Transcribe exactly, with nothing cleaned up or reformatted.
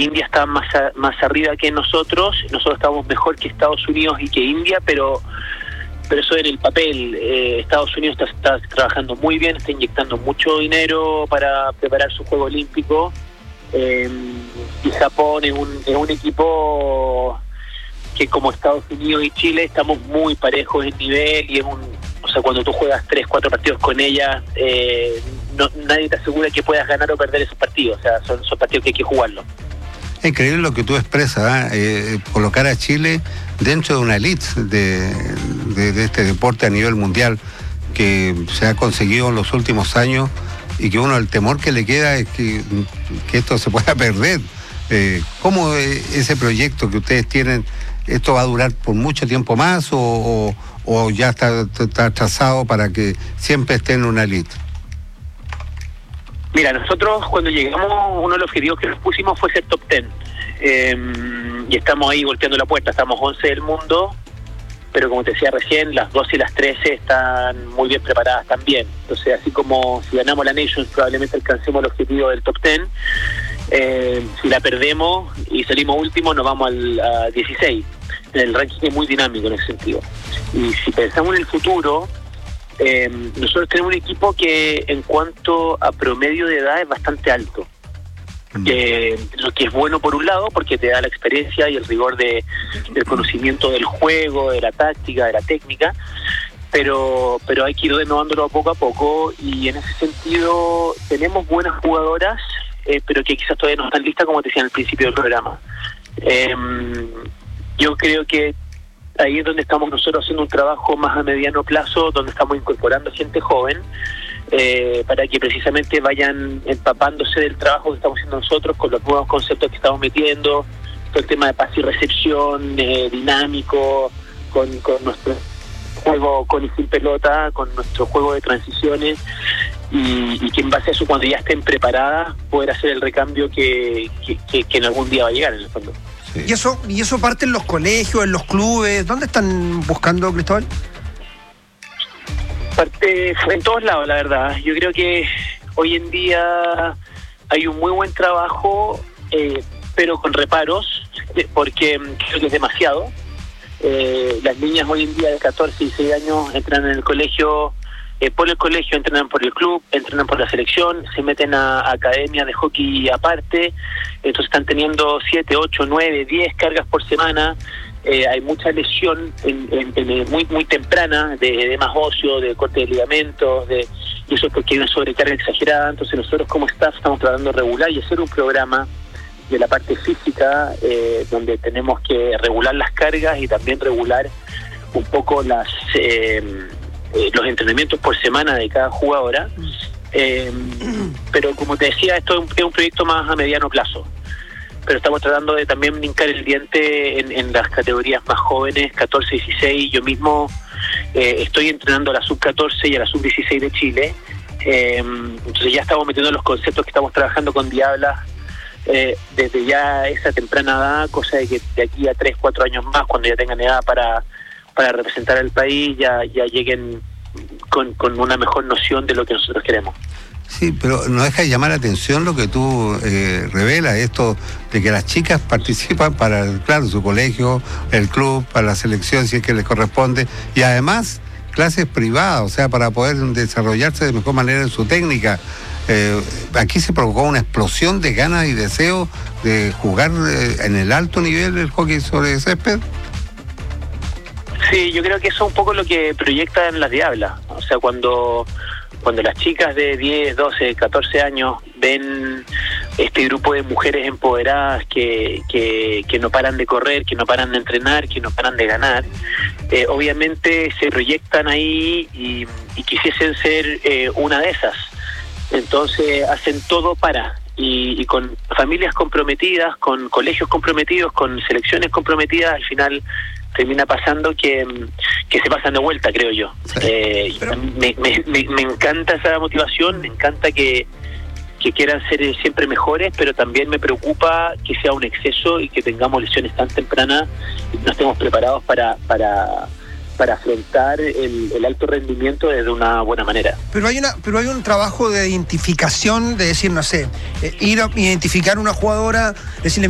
India está más a, más arriba que nosotros, nosotros estamos mejor que Estados Unidos y que India, pero pero eso en el papel. eh, Estados Unidos está, está trabajando muy bien, está inyectando mucho dinero para preparar su Juego Olímpico, eh, y Japón es un, es un equipo que, como Estados Unidos y Chile, estamos muy parejos en nivel, y es un, o sea, cuando tú juegas tres, cuatro partidos con ella, eh, no, nadie te asegura que puedas ganar o perder esos partidos. O sea, son, son partidos que hay que jugarlos. Es increíble lo que tú expresas, ¿eh? Eh, colocar a Chile dentro de una elite de, de, de este deporte a nivel mundial que se ha conseguido en los últimos años, y que uno, el temor que le queda es que, que esto se pueda perder. Eh, ¿Cómo ese proyecto que ustedes tienen, esto va a durar por mucho tiempo más, o, o, o ya está, está trazado para que siempre esté en una elite? Mira, nosotros cuando llegamos, uno de los objetivos que nos pusimos fue ser top ten. Eh, y estamos ahí golpeando la puerta, estamos once del mundo, pero como te decía recién, las doce y las trece están muy bien preparadas también. Entonces, así como si ganamos la Nations, probablemente alcancemos el objetivo del top ten. Eh, si la perdemos y salimos últimos, nos vamos al a dieciséis. El ranking es muy dinámico en ese sentido. Y si pensamos en el futuro, eh, nosotros tenemos un equipo que en cuanto a promedio de edad es bastante alto. Eh, lo que es bueno por un lado, porque te da la experiencia y el rigor de, del conocimiento del juego, de la táctica, de la técnica, pero pero hay que ir renovándolo poco a poco, y en ese sentido tenemos buenas jugadoras, eh, pero que quizás todavía no están listas, como te decía al principio del programa. Eh, yo creo que ahí es donde estamos nosotros haciendo un trabajo más a mediano plazo, donde estamos incorporando gente joven, Eh, para que precisamente vayan empapándose del trabajo que estamos haciendo nosotros con los nuevos conceptos que estamos metiendo, todo el tema de pase y recepción, eh, dinámico, con, con nuestro juego con y sin pelota, con nuestro juego de transiciones, y, y que en base a eso, cuando ya estén preparadas, poder hacer el recambio que, que, que, que en algún día va a llegar, en el fondo. Sí. ¿Y eso, y eso parte en los colegios, en los clubes? ¿Dónde están buscando, Cristóbal? Parte en todos lados, la verdad. Yo creo que hoy en día hay un muy buen trabajo, eh, pero con reparos, porque creo que es demasiado. Eh, las niñas hoy en día de catorce y dieciséis años entran en el colegio, eh, por el colegio, entrenan por el club, entrenan por la selección, se meten a, a academia de hockey aparte, entonces están teniendo siete, ocho, nueve, diez cargas por semana. Eh, hay mucha lesión en, en, en, muy muy temprana de, de más óseo, de corte de ligamentos, de, y eso es porque hay una sobrecarga exagerada. Entonces nosotros como staff estamos tratando de regular y hacer un programa de la parte física, eh, donde tenemos que regular las cargas y también regular un poco las eh, eh, los entrenamientos por semana de cada jugadora. Eh, pero como te decía, esto es un, es un proyecto más a mediano plazo. Pero estamos tratando de también hincar el diente en, en las categorías más jóvenes, catorce, dieciséis. Yo mismo eh, estoy entrenando a la sub catorce y a la sub dieciséis de Chile. Eh, entonces ya estamos metiendo los conceptos que estamos trabajando con Diablas eh, desde ya esa temprana edad, cosa de que de aquí a tres, cuatro años más, cuando ya tengan edad para, para representar al país, ya, ya lleguen con, con una mejor noción de lo que nosotros queremos. Sí, pero no deja de llamar la atención lo que tú eh, revelas, esto de que las chicas participan para, claro, su colegio, el club, para la selección, si es que les corresponde, y además clases privadas, o sea, para poder desarrollarse de mejor manera en su técnica. Eh, aquí se provocó una explosión de ganas y deseo de jugar eh, en el alto nivel el hockey sobre césped. Sí, yo creo que eso es un poco lo que proyectan las Diablas. O sea, cuando... Cuando las chicas de diez, doce, catorce años ven este grupo de mujeres empoderadas que, que, que no paran de correr, que no paran de entrenar, que no paran de ganar, eh, obviamente se proyectan ahí y, y quisiesen ser eh, una de esas. Entonces hacen todo para, y, y con familias comprometidas, con colegios comprometidos, con selecciones comprometidas, al final termina pasando que, que se pasan de vuelta, creo yo. Sí. Eh, Pero... me, me, me, me encanta esa motivación, me encanta que, que quieran ser siempre mejores, pero también me preocupa que sea un exceso y que tengamos lesiones tan tempranas y no estemos preparados para... para para afrontar el, el alto rendimiento de una buena manera. Pero hay una, pero hay un trabajo de identificación, de decir, no sé, eh, ir a identificar una jugadora, decirle,